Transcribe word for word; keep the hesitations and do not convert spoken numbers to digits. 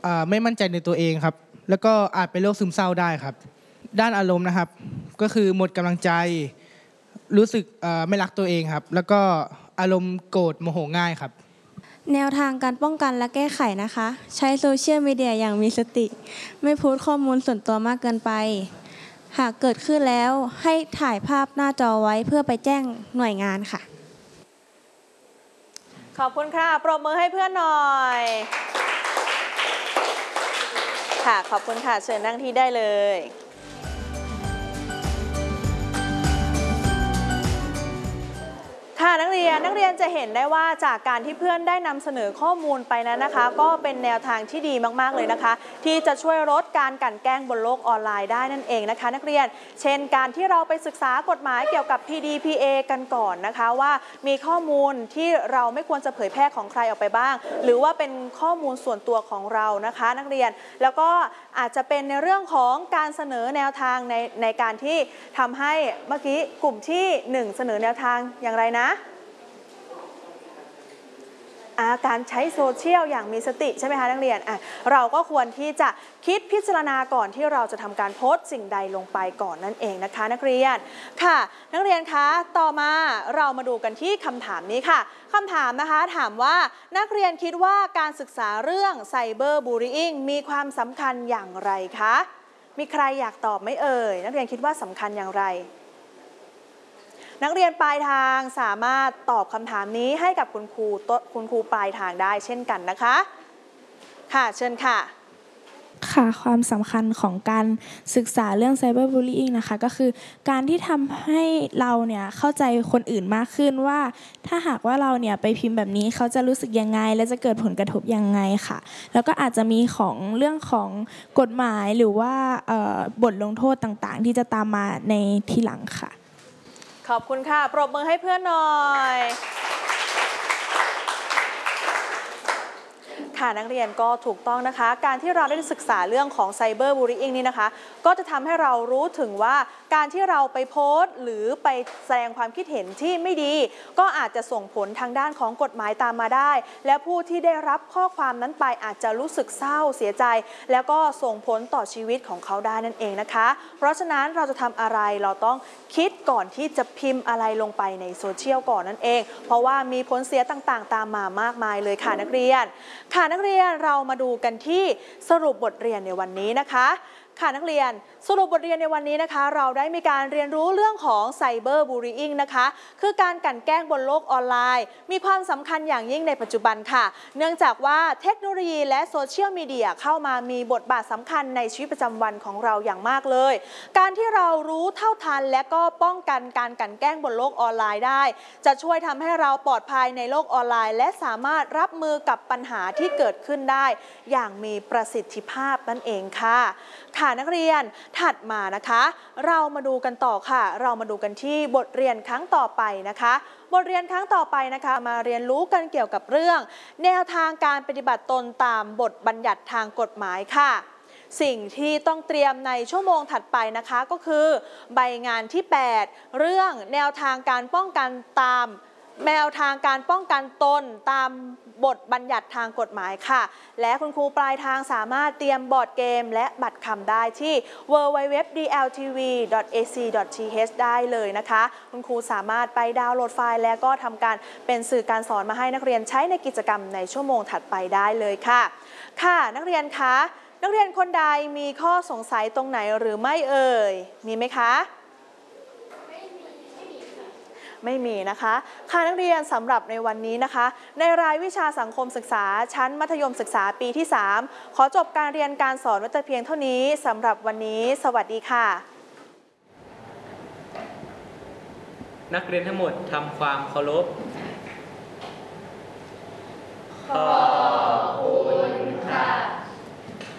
ไม่มั่นใจในตัวเองครับแล้วก็อาจเป็นโรคซึมเศร้าได้ครับด้านอารมณ์นะครับก็คือหมดกำลังใจรู้สึกไม่รักตัวเองครับแล้วก็อารมณ์โกรธโมโหง่ายครับแนวทางการป้องกันและแก้ไขนะคะใช้โซเชียลมีเดียอย่างมีสติไม่โพสต์ข้อมูลส่วนตัวมากเกินไปหากเกิดขึ้นแล้วให้ถ่ายภาพหน้าจอไว้เพื่อไปแจ้งหน่วยงานค่ะขอบคุณค่ะปรบมือให้เพื่อนหน่อยค่ะขอบคุณค่ะเชิญนั่งที่ได้เลยค่ะนักเรียนนักเรียนจะเห็นได้ว่าจากการที่เพื่อนได้นำเสนอข้อมูลไปนั้นนะคะก็เป็นแนวทางที่ดีมากๆเลยนะคะที่จะช่วยลดการกลั่นแกล้งบนโลกออนไลน์ได้นั่นเองนะคะนักเรียนเช่นการที่เราไปศึกษากฎหมายเกี่ยวกับ พี ดี พี เอ กันก่อนนะคะว่ามีข้อมูลที่เราไม่ควรจะเผยแพร่ของใครออกไปบ้างหรือว่าเป็นข้อมูลส่วนตัวของเรานะคะนักเรียนแล้วก็อาจจะเป็นในเรื่องของการเสนอแนวทางในในการที่ทำให้เมื่อกี้กลุ่มที่หนึ่งเสนอแนวทางอย่างไรนะการใช้โซเชียลอย่างมีสติใช่ไหมคะนักเรียนอ่ะเราก็ควรที่จะคิดพิจารณาก่อนที่เราจะทำการโพสต์สิ่งใดลงไปก่อนนั่นเองนะคะนักเรียนค่ะนักเรียนคะต่อมาเรามาดูกันที่คำถามนี้ค่ะคำถามนะคะถามว่านักเรียนคิดว่าการศึกษาเรื่องไซเบอร์บูลลี่มีความสำคัญอย่างไรคะมีใครอยากตอบไหมเอ่ยนักเรียนคิดว่าสำคัญอย่างไรนักเรียนปลายทางสามารถตอบคำถามนี้ให้กับคุณครูคุณครูปลายทางได้เช่นกันนะคะค่ะเชิญค่ะค่ะความสำคัญของการศึกษาเรื่องไซเบอร์บูลลี่นะคะก็คือการที่ทำให้เราเนี่ยเข้าใจคนอื่นมากขึ้นว่าถ้าหากว่าเราเนี่ยไปพิมพ์แบบนี้เขาจะรู้สึกยังไงและจะเกิดผลกระทบยังไงค่ะแล้วก็อาจจะมีของเรื่องของกฎหมายหรือว่าบทลงโทษต่างๆที่จะตามมาในทีหลังค่ะขอบคุณค่ะปรบมือให้เพื่อนหน่อยค่ะนักเรียนก็ถูกต้องนะคะการที่เราได้ศึกษาเรื่องของไซเบอร์บูลลี่นี่นะคะก็จะทำให้เรารู้ถึงว่าการที่เราไปโพสต์หรือไปแสดงความคิดเห็นที่ไม่ดีก็อาจจะส่งผลทางด้านของกฎหมายตามมาได้และผู้ที่ได้รับข้อความนั้นไปอาจจะรู้สึกเศร้าเสียใจแล้วก็ส่งผลต่อชีวิตของเขาได้นั่นเองนะคะเพราะฉะนั้นเราจะทำอะไรเราต้องคิดก่อนที่จะพิมพ์อะไรลงไปในโซเชียลก่อนนั่นเองเพราะว่ามีผลเสียต่างๆตามมามากมายเลยค่ะนักเรียนค่ะนักเรียนเรามาดูกันที่สรุปบทเรียนในวันนี้นะคะค่ะนักเรียนสรุปบทเรียนในวันนี้นะคะเราได้มีการเรียนรู้เรื่องของไซเบอร์บูลลี่นะคะคือการกลั่นแกล้งบนโลกออนไลน์มีความสำคัญอย่างยิ่งในปัจจุบันค่ะเนื่องจากว่าเทคโนโลยีและโซเชียลมีเดียเข้ามามีบทบาทสำคัญในชีวิตประจำวันของเราอย่างมากเลยการที่เรารู้เท่าทันและก็ป้องกันการกลั่นแกล้งบนโลกออนไลน์ได้จะช่วยทำให้เราปลอดภัยในโลกออนไลน์และสามารถรับมือกับปัญหาที่เกิดขึ้นได้อย่างมีประสิทธิภาพนั่นเองค่ะค่ะนักเรียนถัดมานะคะเรามาดูกันต่อค่ะเรามาดูกันที่บทเรียนครั้งต่อไปนะคะบทเรียนครั้งต่อไปนะคะมาเรียนรู้กันเกี่ยวกับเรื่องแนวทางการปฏิบัติตนตามบทบัญญัติทางกฎหมายค่ะสิ่งที่ต้องเตรียมในชั่วโมงถัดไปนะคะก็คือใบงานที่แปดเรื่องแนวทางการป้องกันตามแนวทางการป้องกันตนตามบทบัญญัติทางกฎหมายค่ะและคุณครูปลายทางสามารถเตรียมบอร์ดเกมและบัตรคำได้ที่ ดับเบิลยู ดับเบิลยู ดับเบิลยู ดอท ดี แอล ที วี ดอท เอ ซี ดอท ที เอช ได้เลยนะคะคุณครูสามารถไปดาวน์โหลดไฟล์และก็ทำการเป็นสื่อการสอนมาให้นักเรียนใช้ในกิจกรรมในชั่วโมงถัดไปได้เลยค่ะค่ะนักเรียนคะนักเรียนคนใดมีข้อสงสัยตรงไหนหรือไม่เอ่ยมีไหมคะไม่มีนะคะค่ะนักเรียนสำหรับในวันนี้นะคะในรายวิชาสังคมศึกษาชั้นมัธยมศึกษาปีที่สามขอจบการเรียนการสอนไว้แต่เพียงเท่านี้สำหรับวันนี้สวัสดีค่ะนักเรียนทั้งหมดทำความเคารพขอ